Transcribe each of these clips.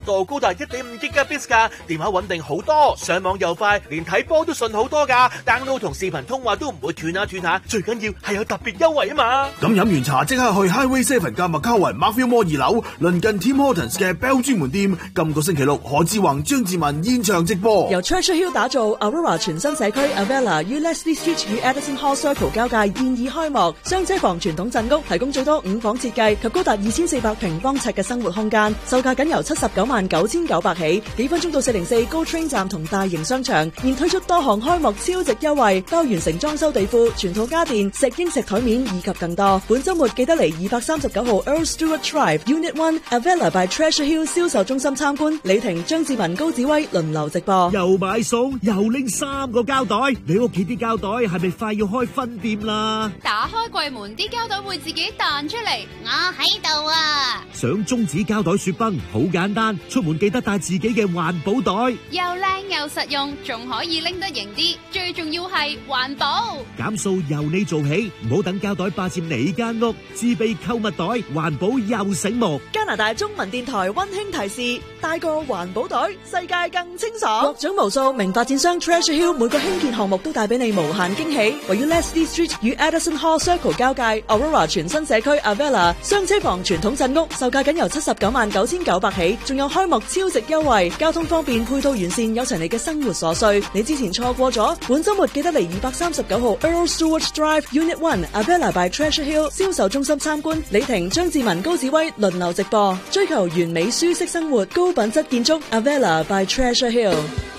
度高達 1.5 Gbps 㗎，電話穩定好多，上網又快，連睇波都順好多㗎。download 同視頻通話都唔會斷下，最緊要係有特別優惠啊嘛。 咁飲完茶即刻去 Highway 7嘅麥卡雲 Marvel Mall 2樓，鄰近 Tim Hortons 嘅 Bell 專門店。今個星期六，何志宏、張志文現場直播。 由 Treasure Hill 打造 Aurora 全新社區 Avella 於 Leslie Street 與 Edison Hall Circle 交界現已開幕，雙車房傳統鎮屋提供最多5房設計及高達2400平方尺嘅生活空間，售價僅由799900起，幾分鐘到404 GO Train 站同大型商場，現推出多項開幕超值優惠，包完成裝修地庫、全套家電、石英石台面以及更多。本週末記得嚟239號 Earl Stewart Drive Unit 1 Avella by Treasure Hill 銷售中心參觀。李婷、張志文、高子威輪流直播。 又買餸又拎3個膠袋，你屋企啲膠袋係咪快要開分店啦？ 打開櫃門，啲膠袋會自己彈出嚟，我喺度啊！ 想終止膠袋雪崩好簡單，出門記得帶自己嘅環保袋， 又靚又實用，仲可以拎得型啲，最重要係環保。 減數由你做起，唔好等膠袋霸佔你間屋，自備購物袋，環保又醒目。 加拿大中文電台溫馨提示：帶個環保袋，世界更清爽。獲獎無數，名發展商 Treasure Hill 每個興建項目都帶俾你無限驚喜。位於 Leslie Street 與 Edison Hall Circle 交界 Aurora 全新社區 Avella 雙車房傳統鎮屋，售價僅由799900起，仲有開幕超值優惠，交通方便，配套完善，有齊你嘅生活所需。你之前錯過咗，本週末記得嚟239號 Earl Stewart Drive Unit 1 Avella by Treasure Hill 銷售中心參觀。李婷、張志文、高子威輪流直播，追求完美舒適生活，高品質建築 Avella by Treasure Hill。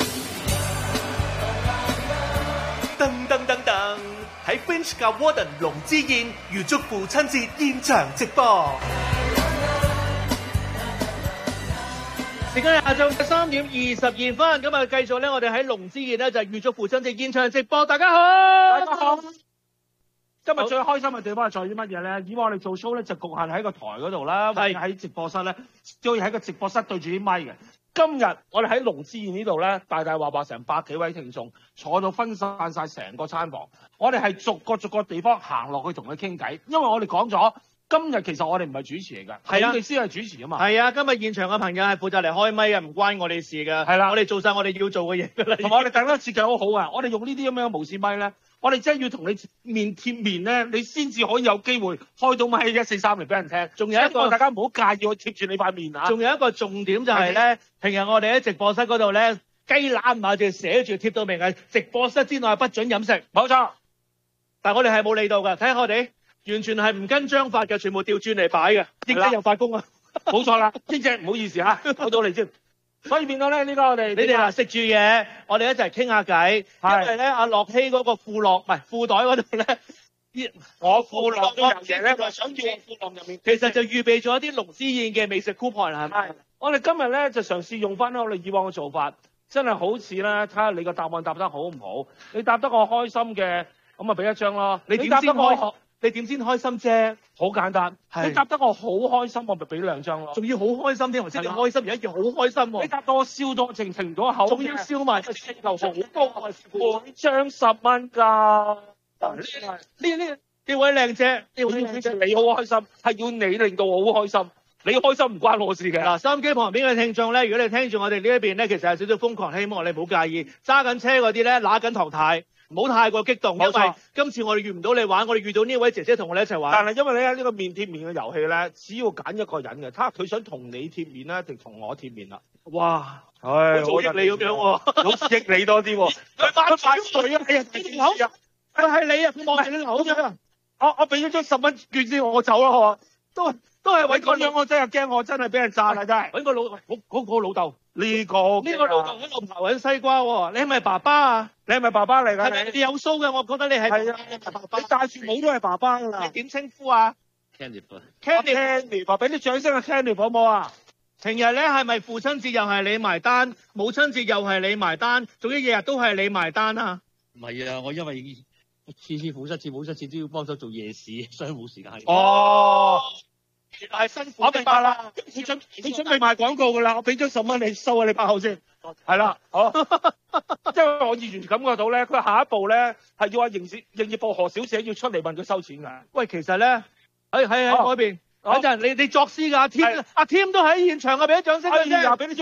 噔噔噔噔，喺 Finch 及 Warden 龍之宴預祝父親節現場直播。時間係下晝3點22分，咁啊繼續咧，我哋喺龍之宴咧就預祝父親節現場直播。大家好， 大家好。今日最開心嘅地方係在於乜嘢咧？以往我哋做 show 咧就局限喺個台嗰度啦，或者喺直播室咧，只可以喺個直播室對住啲咪嘅。今日我哋喺龍之宴呢度咧，大話成百幾位聽眾坐到分散晒成個餐房，我哋係逐個地方行落去同佢傾偈，因為我哋講咗。今日其實我哋唔係主持嚟㗎，係我哋先係主持啊嘛。 係啊，今日現場嘅朋友係負責嚟開咪嘅，唔關我哋事㗎。係啦，我哋做晒我哋要做嘅嘢㗎啦。 同埋我哋等得設計好好啊！我哋用呢啲咁樣嘅無線咪咧，我哋真係要同你面貼面咧，你先至可以有機會開到咪143嚟俾人聽。仲有一個大家唔好介意我貼住你塊面啊！ 仲有一個重點就係咧，平日我哋喺直播室嗰度咧，雞腩馬就寫住貼到明係直播室之內不准飲食， 冇錯。 但係我哋係冇理到㗎，睇下我哋。完全係唔跟章法嘅，全部調轉嚟擺嘅。英姐又發功啊！ 冇錯啦，英姐唔好意思嚇，搞到你先。所以變到咧呢個我哋你哋話食住嘢，我哋一齊傾下偈。因為咧阿樂希嗰個褲袋嗰度咧， 我褲浪都有嘢咧，我想要褲浪入面。 其實就預備咗一啲龍之宴嘅美食 coupon 係咪？ 我哋今日咧就嘗試用翻我哋以往嘅做法，真係好似咧睇下你個答案答得好唔好。你答得我開心嘅，咁啊俾一張咯。 你點先開心啫？ 好簡單。你答得我好開心，我咪俾2張咯。 仲要好開心添，或者你開心而家要好開心喎。 你答到我笑到停唔到口， 仲要笑埋， 流好高，每張10蚊㗎。 呢位靚姐， 你好開心，係要你令到我好開心。你開心唔關我事嘅。 嗱，收音機旁邊嘅聽眾咧，如果你聽住我哋呢一邊咧，其實有少少瘋狂，希望你唔好介意。揸緊車嗰啲咧，揦緊唐太。唔好太過激動，因為今次我哋遇唔到你玩，我哋遇到呢位姐姐同我哋一齊玩。 但係因為咧呢個面貼面嘅遊戲咧，只要揀一個人嘅，睇下佢想同你貼面啦，定同我貼面啦。 哇！好益你咁樣喎， 好益你多啲喎。佢發水啊！係啊，你好，佢係你啊！佢望住你口啫。我俾咗張10蚊券先，我走啦，好嘛？都係揾個樣，我真係驚，我真係俾人炸啦，真係。揾個嗰個老豆。呢個老豆喺度爬揾西瓜喎，你係咪爸爸啊？你係咪爸爸嚟㗎？ 你有鬚嘅，我覺得你係。 係啊，你戴住帽都係爸爸㗎啦。 你點稱呼啊 ？Candy，俾啲掌聲啊 Candy 好唔好啊？ 平日咧係咪父親節又係你埋單，母親節又係你埋單，總之日日都係你埋單啊？ 唔係啊，我因為次父親節、母親節都要幫手做夜市，所以冇時間。 哦。 原來係辛苦。 我明白啦，你準備賣廣告㗎啦，我俾咗10蚊你收啊，你8號先。係啦，好。因為我完全感覺到咧，佢下一步咧係要話營業部何小姐要出嚟問佢收錢㗎。 喂，其實咧喺嗰邊等陣你作詩㗎，阿添都喺現場啊，俾啲掌聲佢先。 俾啲